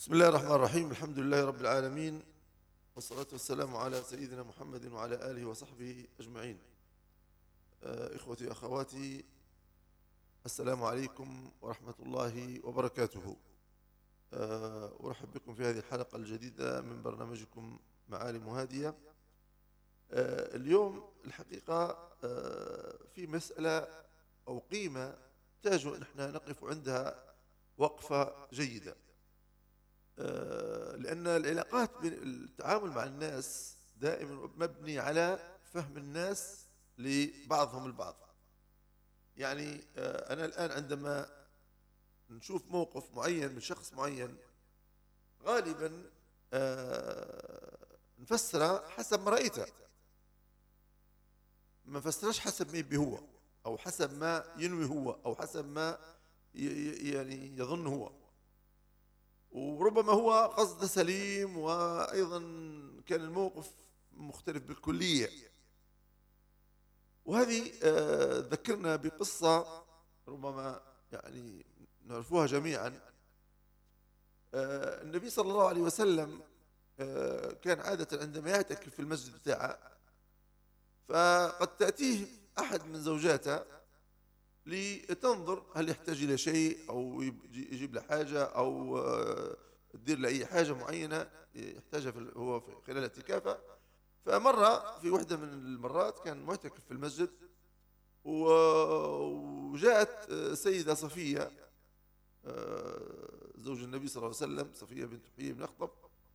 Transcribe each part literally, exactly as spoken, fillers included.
بسم الله الرحمن الرحيم. الحمد لله رب العالمين، والصلاة والسلام على سيدنا محمد وعلى آله وصحبه أجمعين. آه، إخوتي أخواتي، السلام عليكم ورحمة الله وبركاته. آه، أرحب بكم في هذه الحلقة الجديدة من برنامجكم معالم هادية. آه، اليوم الحقيقة آه، في مسألة أو قيمة تحتاج أن احنا نقف عندها وقفة جيدة. لأن العلاقات بين التعامل مع الناس دائما مبني على فهم الناس لبعضهم البعض. يعني أنا الآن عندما نشوف موقف معين من شخص معين غالبا نفسره حسب ما رأيته، ما نفسرش حسب ما يبي هو، أو حسب ما ينوي هو، أو حسب ما يعني يظن هو. وربما هو قصد سليم، وأيضا كان الموقف مختلف بالكلية. وهذه ذكرنا بقصة ربما يعني نعرفوها جميعا. النبي صلى الله عليه وسلم كان عادة عندما يعتكف في المسجد بتاعه، فقد تأتيه أحد من زوجاته لتنظر هل يحتاج إلى شيء، أو يجيب له حاجة، أو تدير له أي حاجة معينة يحتاجها هو في خلال اعتكافه. فمرة في واحدة من المرات كان معتكف في المسجد، وجاءت سيدة صفية زوج النبي صلى الله عليه وسلم، صفية بنت حيي بن أخطب،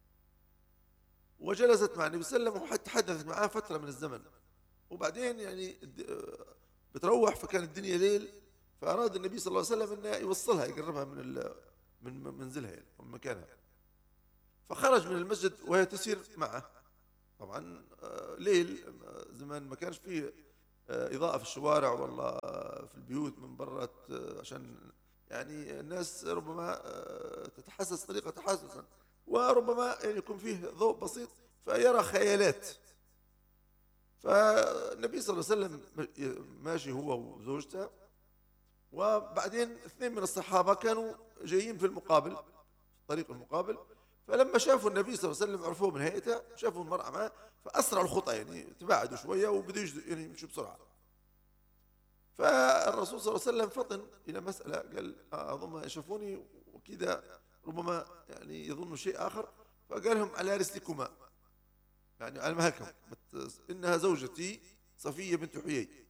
وجلست مع النبي صلى الله عليه وسلم وحتى تحدثت معاه فترة من الزمن. وبعدين يعني بتروح، فكان الدنيا ليل، فأراد النبي صلى الله عليه وسلم أنه يوصلها، يقربها من من منزلها يعني من مكانها. فخرج من المسجد وهي تسير معه. طبعا ليل، زمان ما كانش فيه إضاءة في الشوارع ولا في البيوت من برا، عشان يعني الناس ربما تتحسس طريقة تحسسا، وربما يعني يكون فيه ضوء بسيط فيرى خيالات. فالنبي صلى الله عليه وسلم ماشي هو وزوجته، وبعدين اثنين من الصحابة كانوا جايين في المقابل، في الطريق المقابل. فلما شافوا النبي صلى الله عليه وسلم عرفوه من هيئته، شافوا المرأة معه، فأسرعوا الخطى، يعني تباعدوا شوية وبدوا يعني يمشوا بسرعة. فالرسول صلى الله عليه وسلم فطن إلى مسألة، قال أظن يشوفوني وكذا ربما يعني يظنوا شيء آخر، فقال لهم على رسلكما، يعني على مهلكم، إنها زوجتي صفية بنت حيي.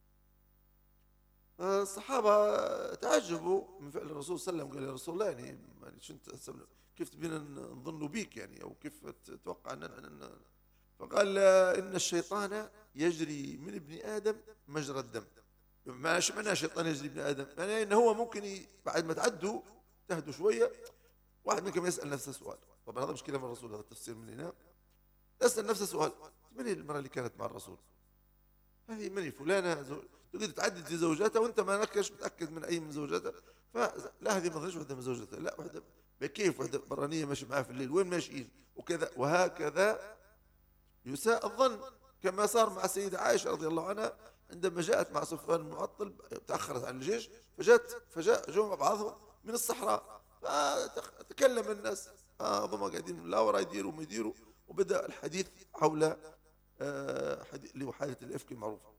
الصحابة تعجبوا من فعل الرسول صلى الله عليه وسلم. قال يا رسول الله، يعني كيف تبينا نظن بيك، يعني أو كيف تتوقع أن. فقال إن الشيطان يجري من ابن آدم مجرى الدم. ما معنى الشيطان يجري ابن آدم؟ يعني إنه هو ممكن بعد ما تعدوا تهدوا شوية، واحد منكم يسأل نفسه سؤال. طبعا هذا مش كلام الرسول، هذا التفسير من هنا. يسأل نفسه سؤال: من هي المرأة اللي كانت مع الرسول؟ هذه من فلانة زو... تقدر تعدد في زوجاتها وانت ما نكش متاكد من اي من زوجاتها. فلا، هذه ما ظنش وحده من زوجاتها، لا، وحده بكيف، وحده برانيه ماشي معاه في الليل، وين ماشيين وكذا. وهكذا يساء الظن، كما صار مع السيدة عائشة رضي الله عنها عندما جاءت مع صفوان المعطل، تأخرت عن الجيش، فجاءت فجاء جو مع بعضهم من الصحراء، فتكلم الناس، هم قاعدين لا وراء يديروا وما يديروا، وبدأ الحديث حول اللي هو حادث الإفك المعروفة.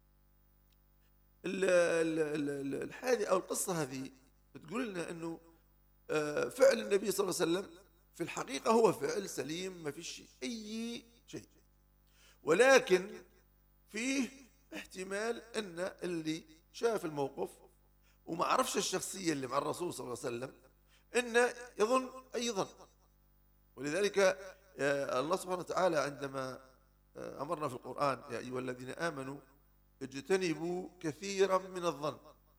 الحادثة أو القصة هذه بتقول لنا أنه فعل النبي صلى الله عليه وسلم في الحقيقة هو فعل سليم، ما فيش أي شيء، ولكن فيه احتمال أن اللي شاف الموقف وما عرفش الشخصية اللي مع الرسول صلى الله عليه وسلم أنه يظن أي ظن. ولذلك الله سبحانه وتعالى عندما أمرنا في القرآن: يا أيها الذين آمنوا اجتنبوا كثيرا من الظن.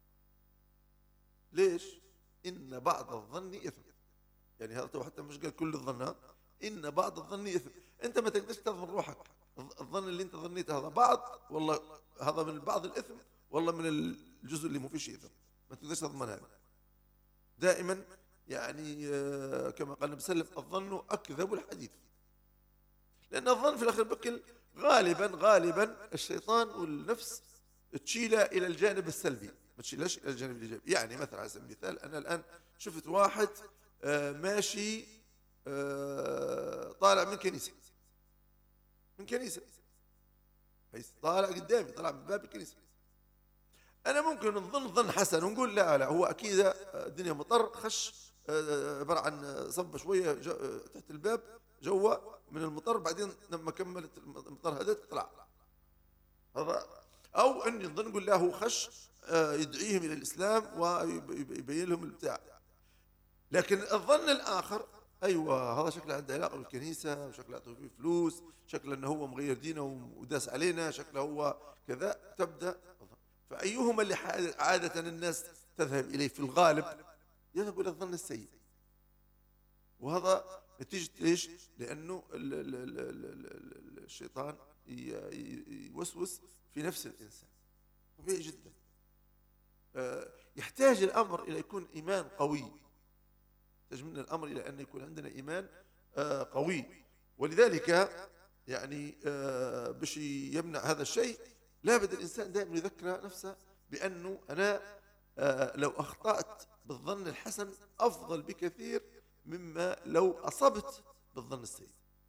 ليش؟ إن بعض الظن إثم. يعني هذا حتى مش قال كل الظن، إن بعض الظن إثم. أنت ما تقدرش تظن روحك، الظن اللي أنت ظنيته هذا بعض، والله هذا من بعض الإثم، والله من الجزء اللي مو فيش إثم، ما تقدرش تضمن هذا. دائما يعني كما قال النبي صلى الله عليه وسلم: الظن أكذب الحديث. لأن الظن في الآخر بكل غالبا غالبا الشيطان والنفس تشيله إلى الجانب السلبي، ما تشيلش إلى الجانب الإيجابي. يعني مثلا على سبيل المثال، أنا الآن شفت واحد آه، ماشي آه، طالع من كنيسة، من كنيسة، حيث طالع قدامي، طالع من باب الكنيسة، أنا ممكن نظن ظن حسن ونقول لا لا هو أكيد الدنيا مطر، خش آه، عبارة عن صب شوية جو- تحت الباب جوا من المطر، بعدين لما كملت المطر هدت طلع. هذا أو أني نظن نقول لا هو خش آه، يدعيهم إلى الإسلام ويبين لهم البتاع. لكن الظن الآخر أيوة هذا شكله عنده علاقة بالكنيسة، وشكله يعطيه فيه فلوس، شكله أنه هو مغير دينه وداس علينا، شكله هو كذا، تبدأ. فأيهما اللي عادة الناس تذهب إليه في الغالب؟ يذهب إلى الظن السيء. وهذا نتيجة إيش؟ لأنه ال ال ال ال ال الشيطان يوسوس في نفس الإنسان، طبيعي جدا. يحتاج الأمر إلى يكون إيمان قوي، يحتاج منا الأمر إلى أن يكون عندنا إيمان قوي. ولذلك يعني باش يمنع هذا الشيء لابد الإنسان دائما يذكر نفسه بأنه أنا لو أخطأت بالظن الحسن أفضل بكثير مما لو أصبت بالظن السيء.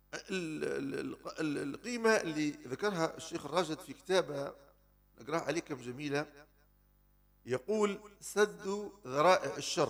القيمة اللي ذكرها الشيخ الراشد في كتابه نقرأ عليكم جميلة، يقول سد ذرائع الشر،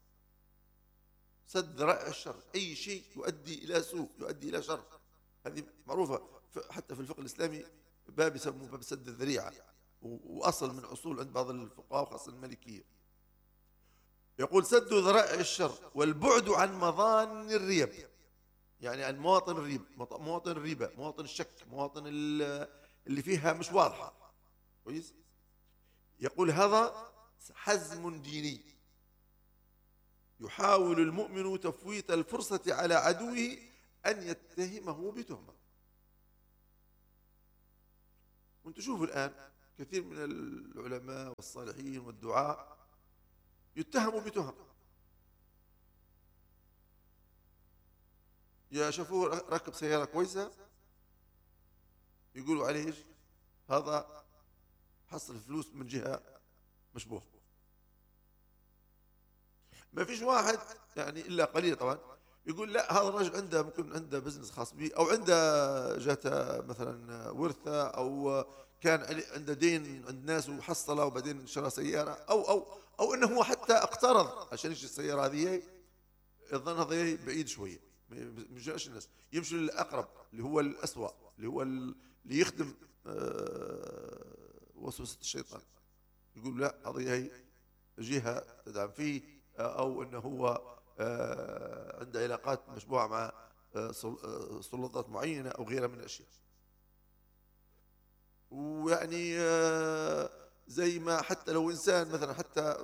سد ذرائع الشر، أي شيء يؤدي إلى سوء، يؤدي إلى شر، هذه معروفة حتى في الفقه الإسلامي، باب يسموه باب سد الذريعة، وأصل من أصول عند بعض الفقهاء وخاصة المالكية. يقول سد ذرائع الشر والبعد عن مظان الريب، يعني عن مواطن الريب، مواطن الريبة، مواطن الشك، مواطن اللي فيها مش واضحة كويس. يقول هذا حزم ديني يحاول المؤمن تفويت الفرصة على عدوه أن يتهمه بتهمة. وانتم شوفوا الآن كثير من العلماء والصالحين والدعاء يتهموا بتهم، يا شافوه ركب سيارة كويسة يقولوا عليه هذا حصل فلوس من جهة مشبوه. ما فيش واحد يعني إلا قليل طبعا يقول لا هذا الرجل عنده ممكن عنده بزنس خاص به، أو عنده جاته مثلا ورثة، أو كان عنده دين عند ناس وحصله وبعدين شرى سيارة، أو أو أو إنه هو حتى اقترض عشان يشتري السيارة هذه. الظن هذا بعيد شوية، مش الناس يمشي للأقرب اللي هو الأسوأ، اللي هو اللي يخدم وسوسة الشيطان، يقول لا هذه هي جهة تدعم فيه، أو أنه هو عنده علاقات مشبوعة مع سلطات معينة أو غيرها من الأشياء. ويعني زي ما حتى لو إنسان مثلا حتى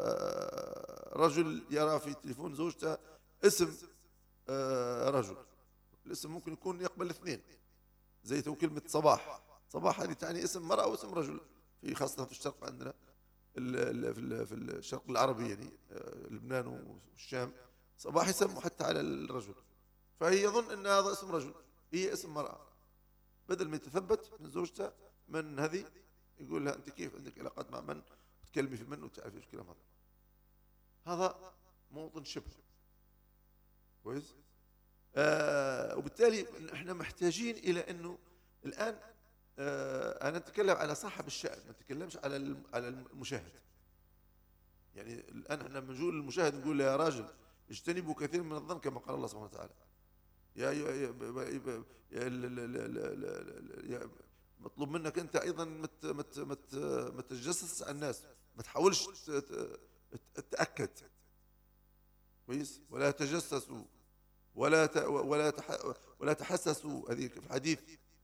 رجل يرى في تليفون زوجته اسم رجل، الاسم ممكن يكون يقبل اثنين، زي تو كلمة صباح، صباح هذه تعني اسم مرأة واسم رجل، في خاصة في الشرق عندنا في الشرق العربي يعني لبنان والشام، صباح يسموا حتى على الرجل، فهي يظن ان هذا اسم رجل، هي اسم مرأة، بدل ما يتثبت من زوجته من هذه يقول لها انت كيف عندك علاقات مع من تكلمي في من وتعرفي ايش الكلام هذا. هذا موطن شبه كويس. آه وبالتالي احنا محتاجين الى انه الان آه انا اتكلم على صاحب الشأن، ما اتكلمش على على المشاهد. يعني الان احنا لما نقول للمشاهد نقول له يا راجل اجتنبوا كثير من الظن كما قال الله سبحانه وتعالى. يا, يا, يا, يا, يا مطلوب منك انت ايضا مت مت مت ما تتجسس على الناس، ما تحاولش تتاكد كويس، ولا تجسسوا ولا ولا ولا تحسسوا، هذه في الحديث.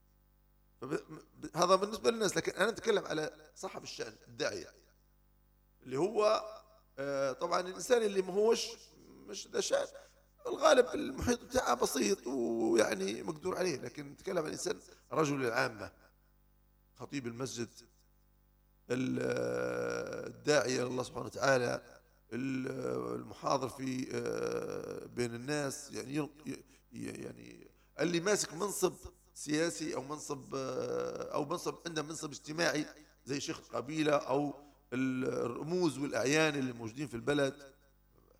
هذا بالنسبه للناس، لكن انا اتكلم على صاحب الشأن الداعيه، اللي هو طبعا الانسان اللي ما هوش مش ذا شأن، الغالب المحيط بتاعه بسيط ويعني مقدور عليه، لكن نتكلم عن الانسان رجل العامه، خطيب المسجد، الداعيه لله سبحانه وتعالى، المحاضر في بين الناس، يعني يعني اللي ماسك منصب سياسي او منصب او منصب عنده منصب اجتماعي زي شيخ القبيله او الرموز والاعيان اللي موجودين في البلد،